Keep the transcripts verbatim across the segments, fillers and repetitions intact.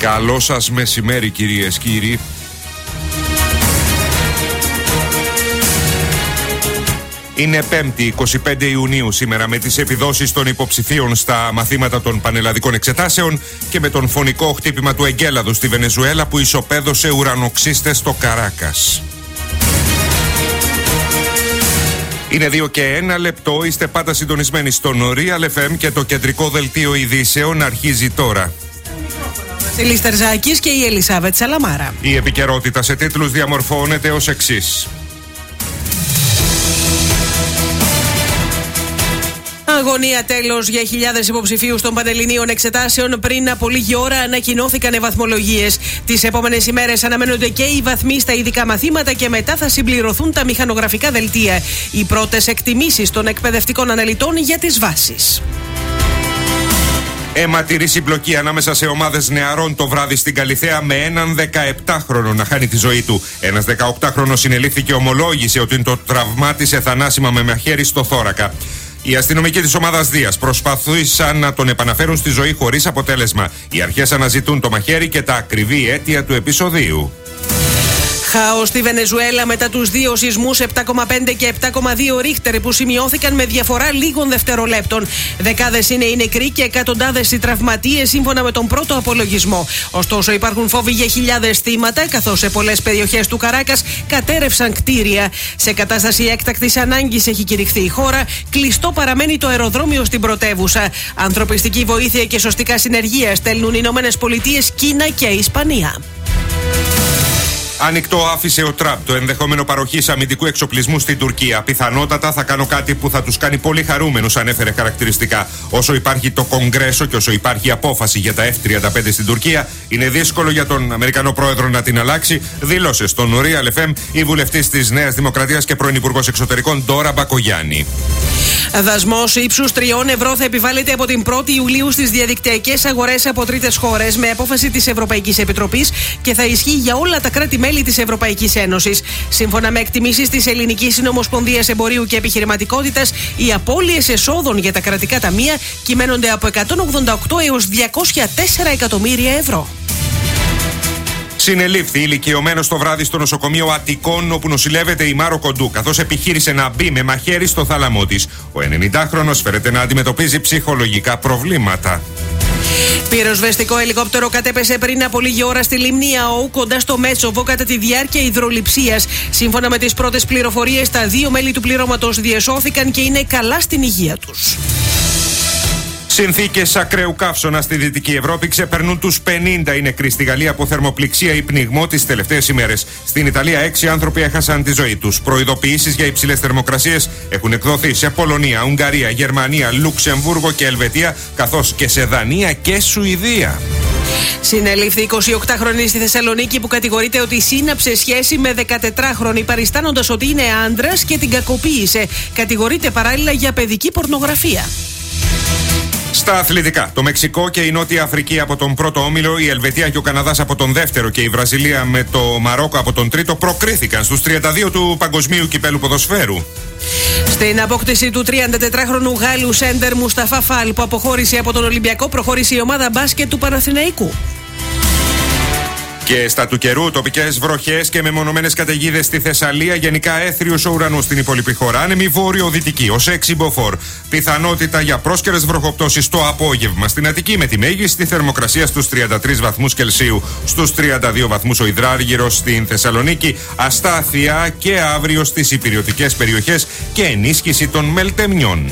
Καλό σας μεσημέρι, κυρίες, κύριοι. Είναι Πέμπτη, εικοστή πέμπτη Ιουνίου σήμερα, με τις επιδόσεις των υποψηφίων στα μαθήματα των πανελλαδικών εξετάσεων και με τον φωνικό χτύπημα του εγκέλαδου στη Βενεζουέλα που ισοπαίδωσε ουρανοξύστες στο Καράκας. Είναι δύο και ένα λεπτό, είστε πάντα συντονισμένοι στον Real εφ εμ και το κεντρικό δελτίο ειδήσεων αρχίζει τώρα. Βασίλης Τερζάκης και η Ελισάβετ Σαλαμάρα. Η επικαιρότητα σε τίτλους διαμορφώνεται ως εξής. Αγωνία τέλος για χιλιάδες υποψηφίους των πανελληνίων εξετάσεων. Πριν από λίγη ώρα ανακοινώθηκαν βαθμολογίες. Τις επόμενες ημέρες αναμένονται και οι βαθμοί στα ειδικά μαθήματα και μετά θα συμπληρωθούν τα μηχανογραφικά δελτία. Οι πρώτες εκτιμήσεις των εκπαιδευτικών αναλυτών για τις βάσεις. Αιματηρή συμπλοκή ανάμεσα σε ομάδες νεαρών το βράδυ στην Καλιθέα με έναν δεκαεπτάχρονο να χάνει τη ζωή του. Ένας δεκαοκτάχρονος συνελήφθη και ομολόγησε ότι το τραυμάτισε θανάσιμα με μαχαίρι στο θώρακα. Οι αστυνομικοί της ομάδας Δίας προσπαθούσαν να τον επαναφέρουν στη ζωή χωρίς αποτέλεσμα. Οι αρχές αναζητούν το μαχαίρι και τα ακριβή αίτια του επεισοδίου. Χάος στη Βενεζουέλα μετά τους δύο σεισμούς επτά κόμμα πέντε και επτά κόμμα δύο ρίχτερ που σημειώθηκαν με διαφορά λίγων δευτερολέπτων. Δεκάδες είναι οι νεκροί και εκατοντάδες οι τραυματίες σύμφωνα με τον πρώτο απολογισμό. Ωστόσο υπάρχουν φόβοι για χιλιάδες θύματα, καθώς σε πολλές περιοχές του Καράκας κατέρευσαν κτίρια. Σε κατάσταση έκτακτης ανάγκης έχει κηρυχθεί η χώρα. Κλειστό παραμένει το αεροδρόμιο στην πρωτεύουσα. Ανθρωπιστική βοήθεια και σωστικά συνεργεία στέλνουν οι Ηνωμένες Πολιτείες, Κίνα και Ισπανία. Ανοιχτό άφησε ο Τραμπ το ενδεχόμενο παροχής αμυντικού εξοπλισμού στην Τουρκία. Πιθανότατα θα κάνω κάτι που θα τους κάνει πολύ χαρούμενους, ανέφερε χαρακτηριστικά. Όσο υπάρχει το Κογκρέσο και όσο υπάρχει απόφαση για τα εφ τριάντα πέντε στην Τουρκία, είναι δύσκολο για τον Αμερικανό πρόεδρο να την αλλάξει, δήλωσε στον Real εφ εμ η βουλευτής της Νέας Δημοκρατίας και πρώην Υπουργός Εξωτερικών Ντόρα Μπακογιάννη. Δασμός ύψους τριών ευρώ θα επιβάλλεται από την πρώτη Ιουλίου στις διαδικτυακές αγορές από τρίτες χώρες με απόφαση της Ευρωπαϊκής Επιτροπής και θα ισχύει για όλα τα κράτη-μέλη της Ευρωπαϊκής Ένωσης. Σύμφωνα με εκτιμήσεις της Ελληνικής Συνομοσπονδίας Εμπορίου και Επιχειρηματικότητας, οι απώλειες εσόδων για τα κρατικά ταμεία κυμαίνονται από εκατόν ογδόντα οκτώ έως διακόσια τέσσερα εκατομμύρια ευρώ. Συνελήφθη ηλικιωμένος το βράδυ στο νοσοκομείο Αττικών, όπου νοσηλεύεται η Μάρο Κοντού, καθώς επιχείρησε να μπει με μαχαίρι στο θάλαμό της. Ο ενενηντάχρονος φέρεται να αντιμετωπίζει ψυχολογικά προβλήματα. Πυροσβεστικό ελικόπτερο κατέπεσε πριν από λίγη ώρα στη λίμνη ΑΟ κοντά στο Μέτσοβο κατά τη διάρκεια υδρολειψίας. Σύμφωνα με τις πρώτες πληροφορίες, τα δύο μέλη του πληρώματος διασώθηκαν και είναι καλά στην υγεία τους. Συνθήκες ακραίου καύσωνα στη Δυτική Ευρώπη ξεπερνούν τους πενήντα οι νεκροί στη Γαλλία από θερμοπληξία ή πνιγμό τις τελευταίες ημέρες. Στην Ιταλία έξι άνθρωποι έχασαν τη ζωή τους. Προειδοποιήσεις για υψηλές θερμοκρασίες έχουν εκδοθεί σε Πολωνία, Ουγγαρία, Γερμανία, Λουξεμβούργο και Ελβετία, καθώς και σε Δανία και Σουηδία. Συνελήφθη εικοσιοκτάχρονη στη Θεσσαλονίκη που κατηγορείται ότι σύναψε σχέση με δεκατετράχρονη παριστάνοντας ότι είναι άντρας και την κακοποίησε. Κατηγορείται παράλληλα για παιδική πορνογραφία. Στα αθλητικά, το Μεξικό και η Νότια Αφρική από τον πρώτο όμιλο, η Ελβετία και ο Καναδάς από τον δεύτερο και η Βραζιλία με το Μαρόκο από τον τρίτο προκρίθηκαν στους τριάντα δύο του Παγκοσμίου Κυπέλου Ποδοσφαίρου. Στην απόκτηση του τριαντατετράχρονου Γάλλου σέντερ Μουσταφά Φαλ που αποχώρησε από τον Ολυμπιακό, προχώρησε η ομάδα μπάσκετ του Παναθηναϊκού. Και στα του καιρού, τοπικές βροχές και μεμονωμένες καταιγίδες στη Θεσσαλία. Γενικά έθριος ο ουρανός στην υπόλοιπη χώρα. Άνεμη βόρειο-δυτική ως έξι μποφόρ. Πιθανότητα για πρόσκαιρες βροχοπτώσεις το απόγευμα. Στην Αττική με τη μέγιστη θερμοκρασία στους τριάντα τρεις βαθμούς Κελσίου. Στους τριάντα δύο βαθμούς ο υδράργυρος στην Θεσσαλονίκη. Αστάθεια και αύριο στις υπηρετικές περιοχές και ενίσχυση των μελτεμιών.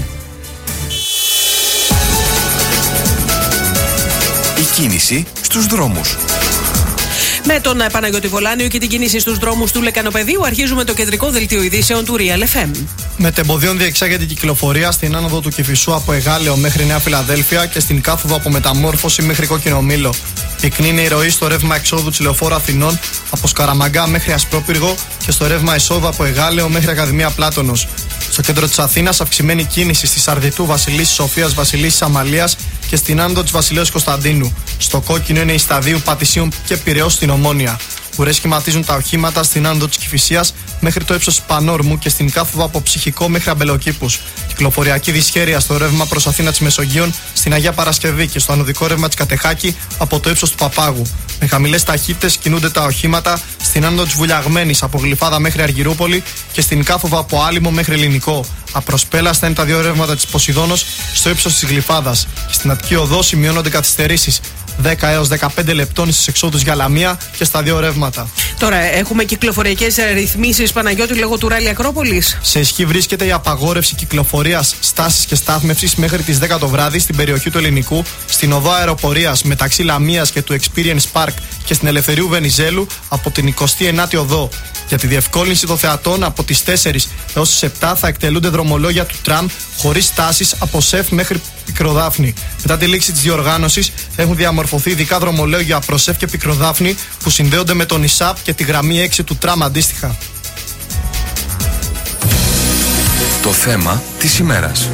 Η κίνηση στους δρόμους. Με τον Παναγιώτη Βολάνιο και την κίνηση στους δρόμους του Λεκανοπεδίου, αρχίζουμε το κεντρικό δελτίο ειδήσεων του Real εφ εμ. Μετεμποδίων διεξάγεται η κυκλοφορία στην άνοδο του Κηφισού από Εγάλεο μέχρι Νέα Φιλαδέλφια και στην κάθοδο από Μεταμόρφωση μέχρι Κόκκινο Μήλο. Πυκνή είναι η ροή στο ρεύμα εξόδου της Λεωφόρου Αθηνών από Σκαραμαγκά μέχρι Ασπρόπυργο και στο ρεύμα εισόδου από Εγάλεο μέχρι Ακαδημία Πλάτωνος. Στο κέντρο της Αθήνας, αυξημένη κίνηση στη Σαρδιτού Βασιλίσσης Σοφίας Βασιλίσσης Αμαλίας και στην άνοδο της Βασιλέως Κωνσταντίνου. Στο κόκκινο είναι η Σταδίου Πατησίων και Πειραιώς στην Ομόνια. Ουρές σχηματίζουν τα οχήματα στην άνοδο της Κηφισίας μέχρι το ύψος Πανόρμου και στην κάθοδο από Ψυχικό μέχρι Αμπελοκήπους. Κυκλοφοριακή δυσχέρεια στο ρεύμα προς Αθήνα της Μεσογείων, στην Αγία Παρασκευή και στο ανωδικό ρεύμα της Κατεχάκη από το ύψος του Παπάγου. Με χαμηλές ταχύτητες κινούνται τα οχήματα στην άνοδο της Βουλιαγμένης από Γλυφάδα μέχρι Αργυρούπολη και στην κάθοδο από Άλυμο μέχρι Ελληνικό. Απροσπέλαστα είναι τα δύο ρεύματα της Ποσειδώνος στο ύψος της Γλυφάδας. Και στην Αττική Οδό σημειώνονται καθυστερήσεις δέκα έως δεκαπέντε λεπτών στις εξόδους για Λαμία και στα δύο ρεύματα. Τώρα έχουμε κυκλοφοριακές ρυθμίσεις, Παναγιώτη, λόγω του ράλι Ακρόπολης. Σε ισχύ βρίσκεται η απαγόρευση κυκλοφορίας, στάσης και στάθμευσης μέχρι τις δέκα το βράδυ στην περιοχή του Ελληνικού, στην οδό αεροπορίας μεταξύ Λαμίας και του Experience Park και στην Ελευθερίου Βενιζέλου από την εικοστή ενάτη οδό. Για τη διευκόλυνση των θεατών από τις τέσσερις έως τις επτά θα εκτελούνται δρομολόγια του τραμ χωρίς στάσεις από ΣΕΦ μέχρι Πικροδάφνη. Μετά τη λήξη της διοργάνωσης έχουν διαμορφωθεί ειδικά δρομολόγια προς ΣΕΦ και Πικροδάφνη που συνδέονται με τον ΙΣΑΠ και τη γραμμή έξι του τραμ αντίστοιχα. Το θέμα της ημέρας.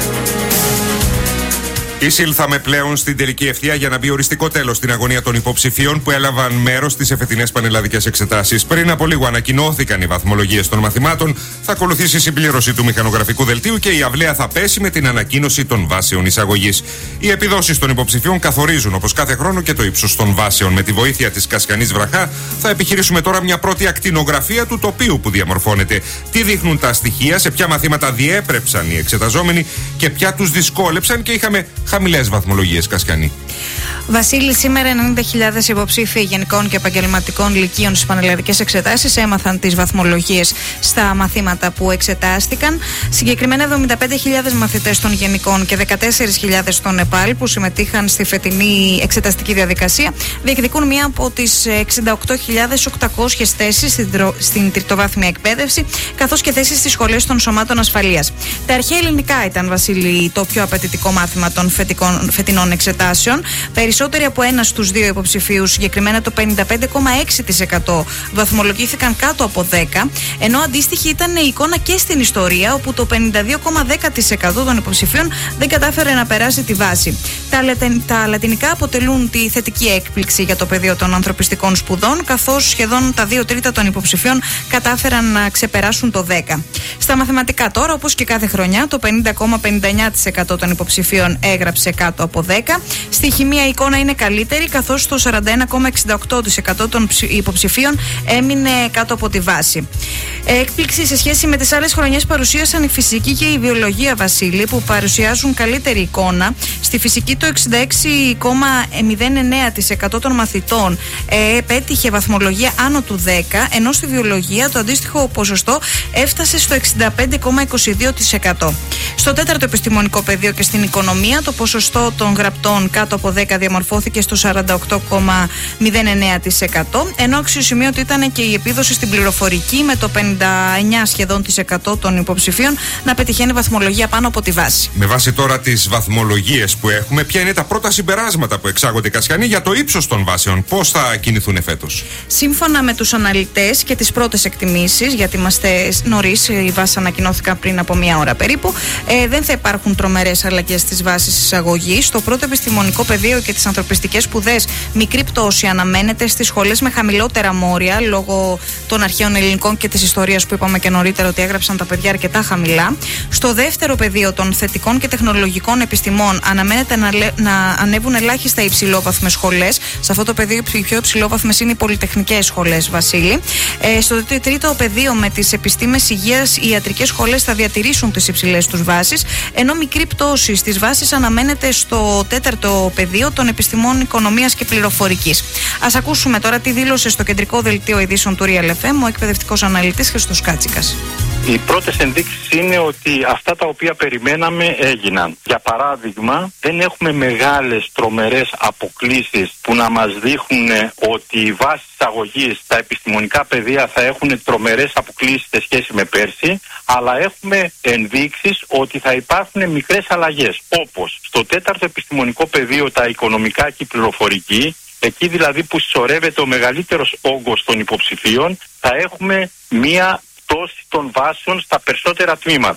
Εισήλθαμε πλέον στην τελική ευθεία για να μπει οριστικό τέλος στην αγωνία των υποψηφίων που έλαβαν μέρος στις εφετινές πανελλαδικές εξετάσεις. Πριν από λίγο ανακοινώθηκαν οι βαθμολογίες των μαθημάτων, θα ακολουθήσει η συμπλήρωση του μηχανογραφικού δελτίου και η αυλαία θα πέσει με την ανακοίνωση των βάσεων εισαγωγής. Οι επιδόσεις των υποψηφίων καθορίζουν όπως κάθε χρόνο και το ύψος των βάσεων. Με τη βοήθεια της Κασιανής Βραχά θα επιχειρήσουμε τώρα μια πρώτη ακτινογραφία του τοπίου που διαμορφώνεται. Τι δείχνουν τα στοιχεία, σε ποια μαθήματα διέπρεψαν οι εξεταζόμενοι και ποια τους δυσκόλεψαν και είχαμε χαμηλές βαθμολογίες, Κασιανή. Βασίλη, σήμερα ενενήντα χιλιάδες υποψήφοι γενικών και επαγγελματικών λυκείων στις πανελλαδικές εξετάσεις έμαθαν τις βαθμολογίες στα μαθήματα που εξετάστηκαν. Συγκεκριμένα, εβδομήντα πέντε χιλιάδες μαθητές των γενικών και δεκατέσσερις χιλιάδες των ΕΠΑΛ που συμμετείχαν στη φετινή εξεταστική διαδικασία διεκδικούν μία από τις εξήντα οκτώ χιλιάδες οκτακόσιες θέσεις στην, τρο... στην τριτοβάθμια εκπαίδευση, καθώς και θέσεις στις σχολές των σωμάτων ασφαλείας. Τα αρχαία ελληνικά ήταν, Βασίλη, το πιο απαιτητικό μάθημα των φετικών, φετινών εξετάσεων. Περισσότεροι από ένα στους δύο υποψηφίους, συγκεκριμένα το πενήντα πέντε κόμμα έξι τοις εκατό, βαθμολογήθηκαν κάτω από δέκα, ενώ αντίστοιχη ήταν η εικόνα και στην ιστορία, όπου το πενήντα δύο κόμμα δέκα τοις εκατό των υποψηφίων δεν κατάφερε να περάσει τη βάση. Τα, λατε, τα λατινικά αποτελούν τη θετική έκπληξη για το πεδίο των ανθρωπιστικών σπουδών, καθώς σχεδόν τα δύο τρίτα των υποψηφίων κατάφεραν να ξεπεράσουν το δέκα. Στα μαθηματικά τώρα, όπως και κάθε χρονιά, το πενήντα κόμμα πενήντα εννέα τοις εκατό των υποψηφίων έγραψε κάτω από δέκα. Στη χημεία η εικόνα είναι καλύτερη, καθώς το σαράντα ένα κόμμα εξήντα οκτώ τοις εκατό των υποψηφίων έμεινε κάτω από τη βάση. Έκπληξη σε σχέση με τις άλλες χρονιές παρουσίασαν η φυσική και η βιολογία, Βασίλη, που παρουσιάζουν καλύτερη εικόνα. Στη φυσική το εξήντα έξι κόμμα μηδέν εννέα τοις εκατό των μαθητών ε, πέτυχε βαθμολογία άνω του δέκα, ενώ στη βιολογία το αντίστοιχο ποσοστό έφτασε στο εξήντα πέντε κόμμα είκοσι δύο τοις εκατό. Στο τέταρτο επιστημονικό πεδίο και στην οικονομία το ποσοστό των γραπτών κάτω από δέκα διαμορφώθηκε στο σαράντα οκτώ κόμμα μηδέν εννέα τοις εκατό, ενώ αξιοσημείωτη ήταν και η επίδοση στην πληροφορική, με το πενήντα εννέα σχεδόν τοις εκατό των υποψηφίων να πετυχαίνει βαθμολογία πάνω από τη βάση. Με βάση τώρα τις βαθμολογίες που έχουμε, ποια είναι τα πρώτα συμπεράσματα που εξάγονται, Κασιανή, για το ύψος των βάσεων? Πώς θα κινηθούν φέτος? Σύμφωνα με τους αναλυτές και τις πρώτες εκτιμήσεις, γιατί είμαστε νωρίς, οι βάσεις ανακοινώθηκαν πριν από μία ώρα περίπου, ε, δεν θα υπάρχουν τρομερές αλλαγές στις βάσεις εισαγωγής. Στο πρώτο επιστημονικό πεδίο και τις ανθρωπιστικές σπουδές, μικρή πτώση αναμένεται στις σχολές με χαμηλότερα μόρια, λόγω των αρχαίων ελληνικών και της ιστορίας που είπαμε και νωρίτερα ότι έγραψαν τα παιδιά αρκετά χαμηλά. Στο δεύτερο πεδίο των θετικών και τεχνολογικών επιστημών αναμένεται να, να ανέβουν ελάχιστα υψηλόβαθμες σχολές. Σε αυτό το πεδίο οι πιο υψηλόβαθμες είναι οι πολυτεχνικές σχολές, Βασίλη. Ε, στο τρίτο πεδίο με τις επιστήμες υγείας, οι ιατρικές σχολές θα διατηρήσουν τις υψηλές τους βάσεις, ενώ μικρή πτώση στις βάσεις αναμένεται στο τέταρτο πεδίο των επιστημών οικονομίας και πληροφορικής. Ας ακούσουμε τώρα τι δήλωσε στο κεντρικό δελτίο ειδήσεων του Real εφ εμ ο εκπαιδευτικός αναλυτής Χριστός Κάτσικας. Οι πρώτες ενδείξεις είναι ότι αυτά τα οποία περιμέναμε έγιναν. Για παράδειγμα, δεν έχουμε μεγάλες τρομερές αποκλίσεις που να μας δείχνουν ότι οι βάσεις εισαγωγής στα επιστημονικά πεδία θα έχουν τρομερές αποκλίσεις σε σχέση με πέρσι, αλλά έχουμε ενδείξεις ότι θα υπάρχουν μικρές αλλαγές. Όπως στο τέταρτο επιστημονικό πεδίο, τα οικονομικά και η πληροφορική, εκεί δηλαδή που συσσωρεύεται ο μεγαλύτερος όγκος των υποψηφίων, θα έχουμε μία πτώση των βάσεων στα περισσότερα τμήματα.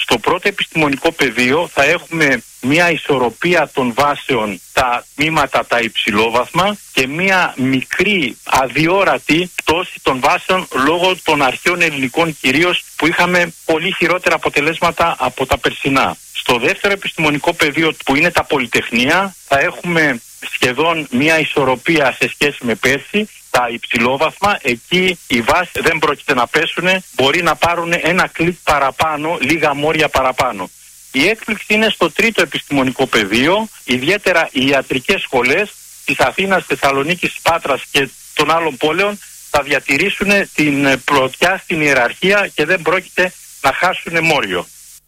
Στο πρώτο επιστημονικό πεδίο θα έχουμε μια ισορροπία των βάσεων στα τμήματα τα υψηλόβαθμα και μια μικρή αδιόρατη πτώση των βάσεων λόγω των αρχαίων ελληνικών κυρίως που είχαμε πολύ χειρότερα αποτελέσματα από τα περσινά. Στο δεύτερο επιστημονικό πεδίο που είναι τα πολυτεχνία θα έχουμε σχεδόν μια ισορροπία σε σχέση με πέρσι. Τα υψηλόβαθμα, εκεί οι βάσεις δεν πρόκειται να πέσουν, μπορεί να πάρουν ένα κλικ παραπάνω, λίγα μόρια παραπάνω. Η έκπληξη είναι στο τρίτο επιστημονικό πεδίο, ιδιαίτερα οι ιατρικές σχολές της Αθήνας, Θεσσαλονίκης, Πάτρας και των άλλων πόλεων θα διατηρήσουν την πρωτιά στην ιεραρχία και δεν πρόκειται να χάσουν μόριο.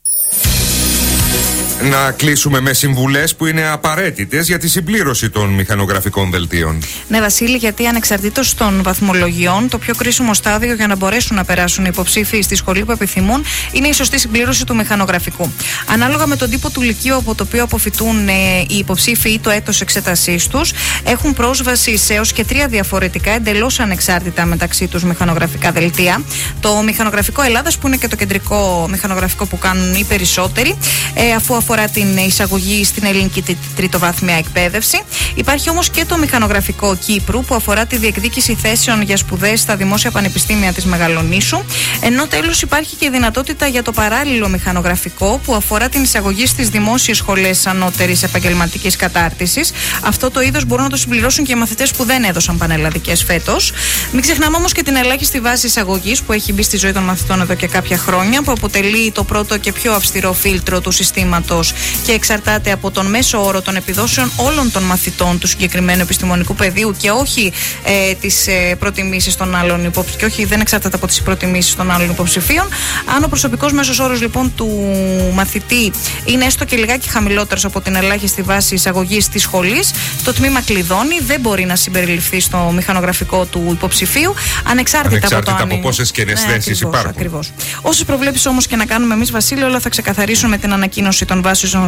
Να κλείσουμε με συμβουλές που είναι απαραίτητες για τη συμπλήρωση των μηχανογραφικών δελτίων. Ναι, Βασίλη, γιατί ανεξαρτήτως των βαθμολογιών, το πιο κρίσιμο στάδιο για να μπορέσουν να περάσουν οι υποψήφοι στη σχολή που επιθυμούν είναι η σωστή συμπλήρωση του μηχανογραφικού. Ανάλογα με τον τύπο του λυκείου από το οποίο αποφυτούν ε, οι υποψήφοι ή το έτος εξέτασής τους, έχουν πρόσβαση σε έως και τρία διαφορετικά εντελώς ανεξάρτητα μεταξύ τους μηχανογραφικά δελτία. Το μηχανογραφικό Ελλάδας, που είναι και το κεντρικό μηχανογραφικό που κάνουν οι περισσότεροι, ε, αφού αφορά την εισαγωγή στην ελληνική τριτοβάθμια εκπαίδευση. Υπάρχει όμως και το μηχανογραφικό Κύπρου, που αφορά τη διεκδίκηση θέσεων για σπουδές στα δημόσια πανεπιστήμια της Μεγαλονήσου. Ενώ τέλος υπάρχει και η δυνατότητα για το παράλληλο μηχανογραφικό, που αφορά την εισαγωγή στις δημόσιες σχολές ανώτερης επαγγελματικής κατάρτισης. Αυτό το είδος μπορούν να το συμπληρώσουν και οι μαθητές που δεν έδωσαν πανελλαδικές φέτος. Μην ξεχνάμε όμως και την ελάχιστη βάση εισαγωγής που έχει μπει στη ζωή των μαθητών εδώ και κάποια χρόνια, που αποτελεί το πρώτο και πιο αυστηρό φίλτρο του συστήματος και εξαρτάται από τον μέσο όρο των επιδόσεων όλων των μαθητών του συγκεκριμένου επιστημονικού πεδίου και όχι ε, τις ε, προτιμήσεις των άλλων υποψηφίων, και όχι δεν εξαρτάται από τις προτιμήσεις των άλλων υποψηφίων. Αν ο προσωπικός μέσος όρος λοιπόν του μαθητή είναι έστω και λιγάκι χαμηλότερος από την ελάχιστη βάση εισαγωγής της σχολής, το τμήμα κλειδώνει, δεν μπορεί να συμπεριληφθεί στο μηχανογραφικό του υποψηφίου, ανεξάρτητα, ανεξάρτητα από το από αν πόσες κενές ναι, θέσεις υπάρχουν. Όσες προβλέψεις όμως και να κάνουμε εμείς, Βασίλη, όλα θα ξεκαθαρίσουν με την ανακοίνωση των βάσεων